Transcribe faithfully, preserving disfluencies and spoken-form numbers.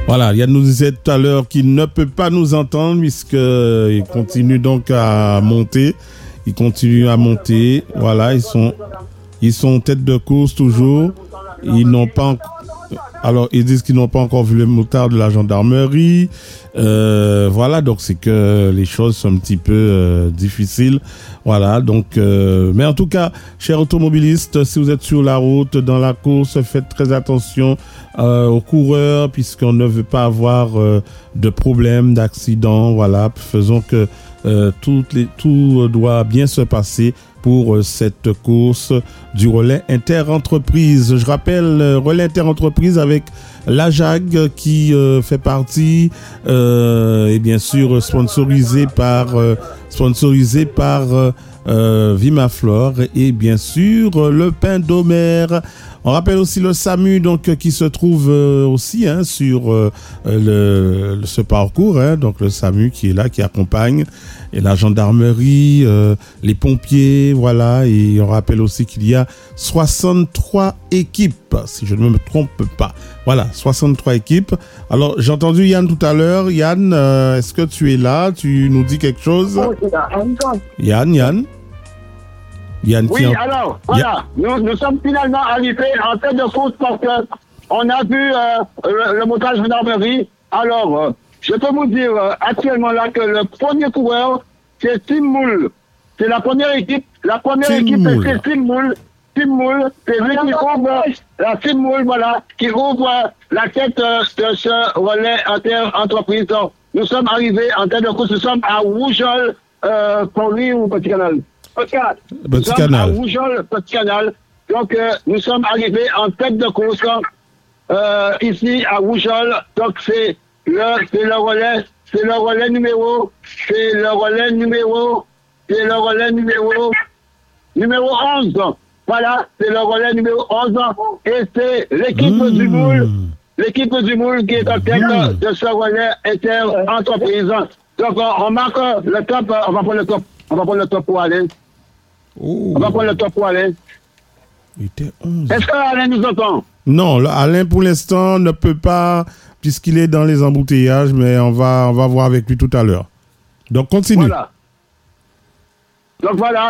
Voilà, Yann nous disait tout à l'heure qu'il ne peut pas nous entendre puisqu'il continue donc à monter. Il continue à monter. Voilà, ils sont, ils sont tête de course toujours. Ils n'ont pas encore... Alors, ils disent qu'ils n'ont pas encore vu le motard de la gendarmerie. Euh, voilà, donc c'est que les choses sont un petit peu euh, difficiles. Voilà, donc... Euh, mais en tout cas, chers automobilistes, si vous êtes sur la route, dans la course, faites très attention euh, aux coureurs, puisqu'on ne veut pas avoir euh, de problèmes, d'accidents. Voilà, faisons que euh, tout, les, tout doit bien se passer pour euh, cette course du relais interentreprise. Je rappelle, euh, relais interentreprise avec la J A G qui euh, fait partie euh, et bien sûr sponsorisé par euh, sponsorisé par euh, euh, Vimaflore et bien sûr euh, le pain d'Omer. On rappelle aussi le SAMU donc qui se trouve euh, aussi hein, sur euh, le, le, ce parcours, hein, donc le SAMU qui est là, qui accompagne, et la gendarmerie, euh, les pompiers, voilà, et on rappelle aussi qu'il y a soixante-trois équipes, si je ne me trompe pas. Voilà, soixante-trois équipes. Alors, j'ai entendu Yann tout à l'heure. Yann, euh, est-ce que tu es là? Tu nous dis quelque chose? Yann, Yann Yann Oui, en... alors, voilà, nous, nous sommes finalement arrivés en tête de course parce qu'on a vu euh, le, le montage gendarmerie. Alors, euh, je peux vous dire euh, actuellement là que le premier coureur, c'est Tim Moule. C'est la première équipe. La première Tim équipe, Moule. c'est Tim Moule. Tim Moule, c'est lui qui ouvre, la Tim Moule, voilà, qui ouvre la tête euh, de ce relais inter-entreprise. Donc, nous sommes arrivés en tête de course, nous sommes à Rougeole, euh, Pauli ou Petit Canal. Petit Canal. Petit nous sommes Canal. à Rougeole, Petit Canal. Donc, euh, nous sommes arrivés en tête de course euh, ici à Rougeole. Donc, c'est le, c'est le relais, c'est le relais numéro, c'est le relais numéro, c'est le relais numéro, numéro onze. Voilà, c'est le relais numéro onze. Et c'est l'équipe mmh. du Moule, l'équipe du Moule qui est en tête mmh. de ce relais inter-entreprise. Donc, on, on marque le top, on va prendre le top, on va prendre le top pour aller. Oh. On va prendre le top pour aller. Est-ce que Alain nous entend? Non, Alain pour l'instant ne peut pas, puisqu'il est dans les embouteillages, mais on va, on va voir avec lui tout à l'heure. Donc continue. Voilà. Donc voilà.